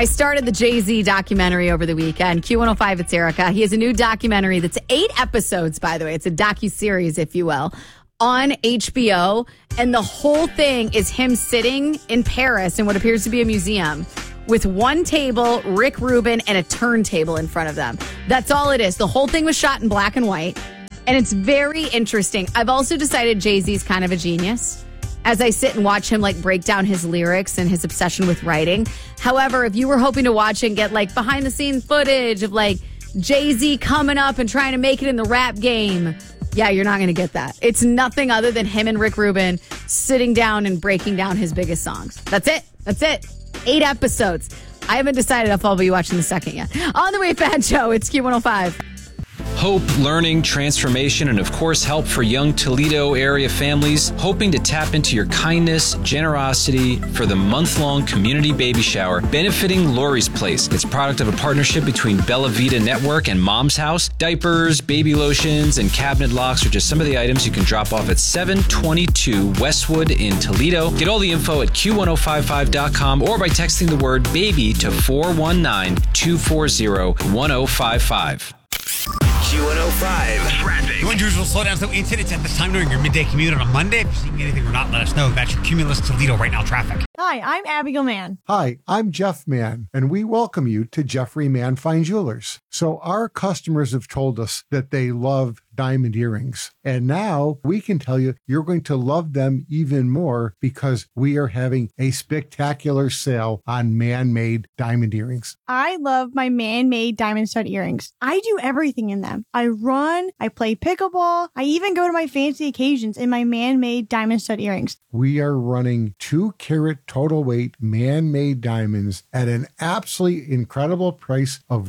I started the Jay-Z documentary over the weekend. Q105, it's Erica. He has a new documentary that's 8 episodes, by the way. It's a docuseries, if you will, on HBO. And the whole thing is him sitting in Paris in what appears to be a museum with one table, Rick Rubin, and a turntable in front of them. That's all it is. The whole thing was shot in black and white. And it's very interesting. I've also decided Jay-Z's kind of a genius as I sit and watch him like break down his lyrics and his obsession with writing. However, if you were hoping to watch and get like behind the scenes footage of like Jay-Z coming up and trying to make it in the rap game, yeah, you're not going to get that. It's nothing other than him and Rick Rubin sitting down and breaking down his biggest songs. That's it. 8 episodes. I haven't decided if I'll be watching the second yet. On the Way Fat Show, it's Q105. Hope, learning, transformation, and of course help for young Toledo area families hoping to tap into your kindness, generosity for the month-long community baby shower benefiting Lori's Place. It's a product of a partnership between Bella Vita Network and Mom's House. Diapers, baby lotions, and cabinet locks are just some of the items you can drop off at 722 Westwood in Toledo. Get all the info at Q1055.com or by texting the word BABY to 419-240-1055. Q105 traffic. The unusual slowdowns that we incidents at this time during your midday commute on a Monday. If you're seeing anything or not, let us know. That's your Cumulus Toledo right now traffic. Hi, I'm Abigail Mann. Hi, I'm Jeff Mann, and we welcome you to Jeffrey Mann Fine Jewelers. So our customers have told us that they love diamond earrings. And now we can tell you you're going to love them even more because we are having a spectacular sale on man-made diamond earrings. I love my man-made diamond stud earrings. I do everything in them. I run, I play pickleball, I even go to my fancy occasions in my man-made diamond stud earrings. We are running 2-carat total weight man-made diamonds at an absolutely incredible price of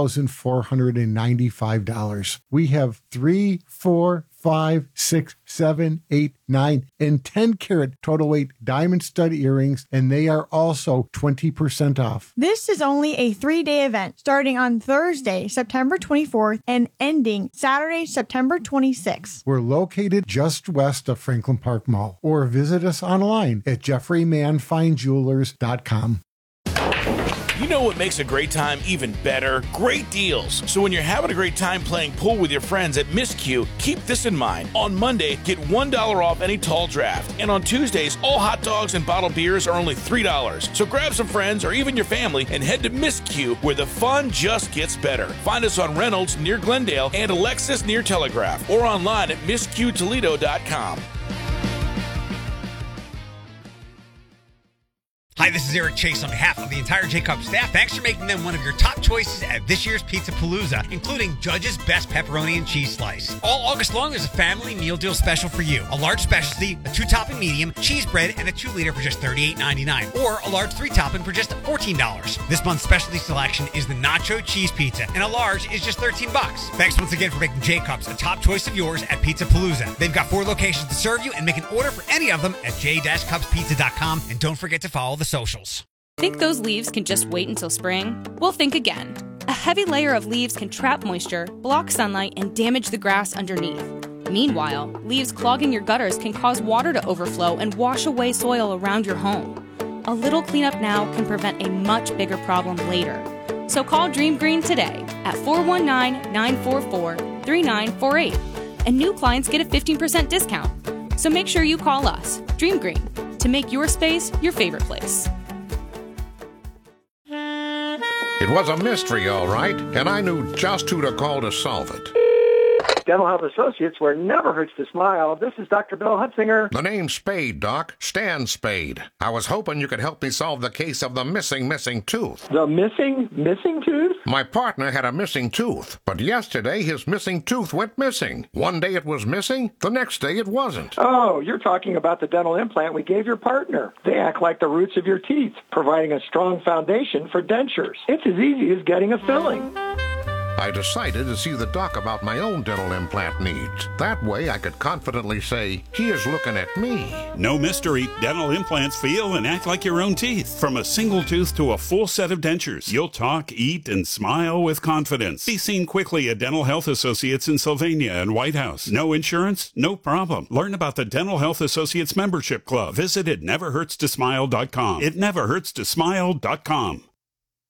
$1,495. We have 3, 4, 5, 6, 7, 8, 9, and 10-carat total weight diamond stud earrings, and they are also 20% off. This is only a 3-day event starting on Thursday, September 24th and ending Saturday, September 26th. We're located just west of Franklin Park Mall, or visit us online at jeffreymannfinejewelers.com. You know what makes a great time even better? Great deals. So when you're having a great time playing pool with your friends at Miscue, keep this in mind. On Monday, get $1 off any tall draft. And on Tuesdays, all hot dogs and bottled beers are only $3. So grab some friends or even your family and head to Miscue, where the fun just gets better. Find us on Reynolds near Glendale and Alexis near Telegraph, or online at MiscueToledo.com. Hi, this is Eric Chase on behalf of the entire J-Cup staff. Thanks for making them one of your top choices at this year's Pizza Palooza, including Judge's Best Pepperoni and Cheese Slice. All August long, there's a family meal deal special for you. A large specialty, a 2-topping medium, cheese bread, and a 2-liter for just $38.99. Or a large 3-topping for just $14. This month's specialty selection is the Nacho Cheese Pizza, and a large is just $13. Thanks once again for making J-Cups a top choice of yours at Pizza Palooza. They've got 4 locations to serve you, and make an order for any of them at j-cupspizza.com. And don't forget to follow the socials. Think those leaves can just wait until spring? Well, think again. A heavy layer of leaves can trap moisture, block sunlight, and damage the grass underneath. Meanwhile, leaves clogging your gutters can cause water to overflow and wash away soil around your home. A little cleanup now can prevent a much bigger problem later. So call Dream Green today at 419-944-3948. And new clients get a 15% discount. So make sure you call us, Dream Green, to make your space your favorite place. It was a mystery, all right, and I knew just who to call to solve it. Dental Health Associates, where it never hurts to smile. This is Dr. Bill Hutzinger. The name's Spade, Doc. Stan Spade. I was hoping you could help me solve the case of the missing tooth. The missing tooth? My partner had a missing tooth, but yesterday his missing tooth went missing. One day it was missing, the next day it wasn't. Oh, you're talking about the dental implant we gave your partner. They act like the roots of your teeth, providing a strong foundation for dentures. It's as easy as getting a filling. I decided to see the doc about my own dental implant needs. That way I could confidently say, he is looking at me. No mystery. Dental implants feel and act like your own teeth. From a single tooth to a full set of dentures, you'll talk, eat, and smile with confidence. Be seen quickly at Dental Health Associates in Sylvania and White House. No insurance? No problem. Learn about the Dental Health Associates Membership Club. Visit itneverhurtstosmile.com. Itneverhurtstosmile.com.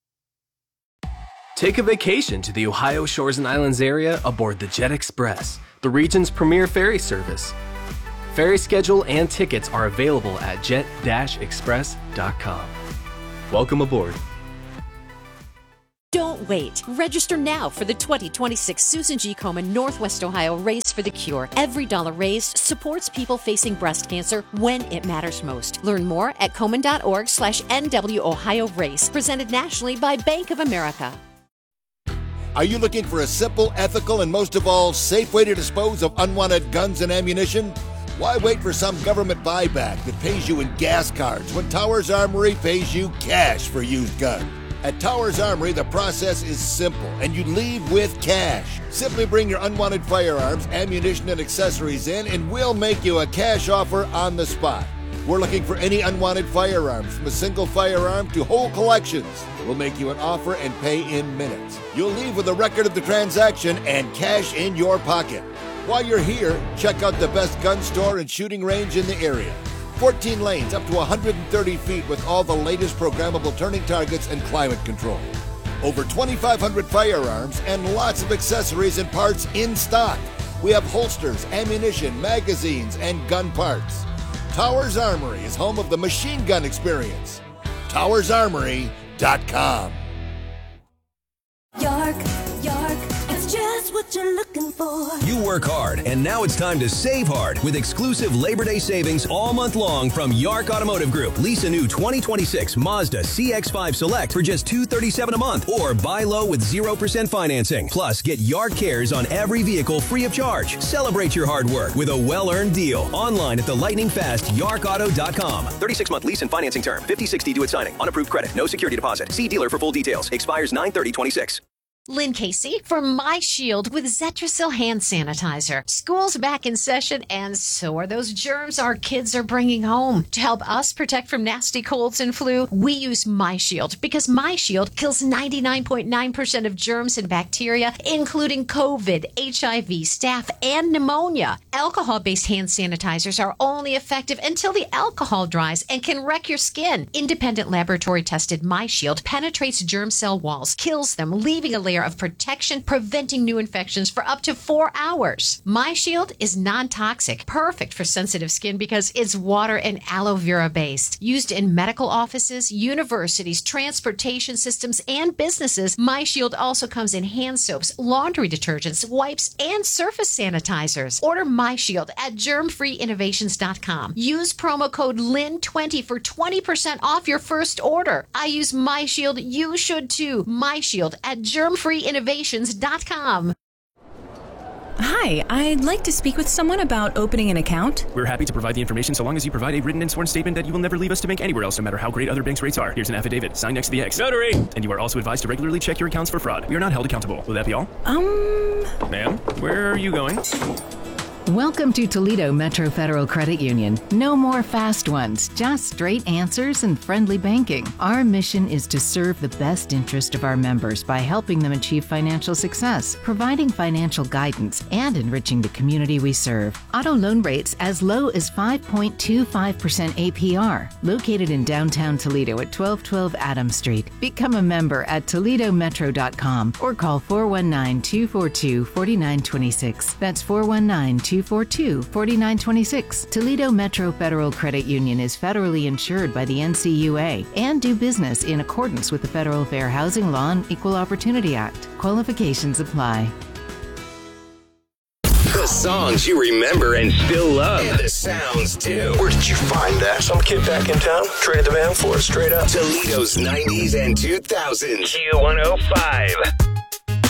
Take a vacation to the Ohio Shores and Islands area aboard the Jet Express, the region's premier ferry service. Ferry schedule and tickets are available at jet-express.com. Welcome aboard. Don't wait. Register now for the 2026 Susan G. Komen Northwest Ohio Race for the Cure. Every dollar raised supports people facing breast cancer when it matters most. Learn more at Komen.org/NW Ohio Race. Presented nationally by Bank of America. Are you looking for a simple, ethical, and most of all, safe way to dispose of unwanted guns and ammunition? Why wait for some government buyback that pays you in gas cards when Towers Armory pays you cash for used guns? At Towers Armory, the process is simple, and you leave with cash. Simply bring your unwanted firearms, ammunition, and accessories in, and we'll make you a cash offer on the spot. We're looking for any unwanted firearms, from a single firearm to whole collections. We'll make you an offer and pay in minutes. You'll leave with a record of the transaction and cash in your pocket. While you're here, check out the best gun store and shooting range in the area. 14 lanes up to 130 feet with all the latest programmable turning targets and climate control. Over 2,500 firearms and lots of accessories and parts in stock. We have holsters, ammunition, magazines, and gun parts. Towers Armory is home of the machine gun experience. TowersArmory.com. York, it's just what you're looking for. You work hard, and now it's time to save hard with exclusive Labor Day savings all month long from York Automotive Group. Lease a new 2026 Mazda CX-5 Select for just $237 a month, or buy low with 0% financing. Plus, get York Cares on every vehicle free of charge. Celebrate your hard work with a well-earned deal. Online at the lightning fast YorkAuto.com. 36-month lease and financing term. 50/60 due at signing. Unapproved credit. No security deposit. See dealer for full details. Expires 9/30/26. Lynn Casey for My Shield with Zetrasil hand sanitizer. School's back in session, and so are those germs our kids are bringing home. To help us protect from nasty colds and flu, we use My Shield because My Shield kills 99.9% of germs and bacteria, including COVID, HIV, staph, and pneumonia. Alcohol-based hand sanitizers are only effective until the alcohol dries and can wreck your skin. Independent laboratory-tested My Shield penetrates germ cell walls, kills them, leaving a layer of protection, preventing new infections for up to 4 hours. My Shield is non-toxic, perfect for sensitive skin because it's water and aloe vera based. Used in medical offices, universities, transportation systems, and businesses, My Shield also comes in hand soaps, laundry detergents, wipes, and surface sanitizers. Order My Shield at germfreeinnovations.com. Use promo code LYN20 for 20% off your first order. I use My Shield. You should too. My Shield at germfreeinnovations.com. Hi, I'd like to speak with someone about opening an account. We're happy to provide the information so long as you provide a written and sworn statement that you will never leave us to bank anywhere else, no matter how great other banks' rates are. Here's an affidavit, signed next to the X. Notary! And you are also advised to regularly check your accounts for fraud. We are not held accountable. Will that be all? Ma'am, where are you going? Welcome to Toledo Metro Federal Credit Union. No more fast ones, just straight answers and friendly banking. Our mission is to serve the best interest of our members by helping them achieve financial success, providing financial guidance, and enriching the community we serve. Auto loan rates as low as 5.25% APR. Located in downtown Toledo at 1212 Adams Street. Become a member at ToledoMetro.com or call 419-242-4926. That's 419-242-4926. Toledo Metro Federal Credit Union is federally insured by the NCUA and do business in accordance with the Federal Fair Housing Law and Equal Opportunity Act. Qualifications apply. The songs you remember and still love. And the sounds too. Where did you find that? Some kid back in town traded the van for it straight up. Toledo's 90s and 2000s. Q105.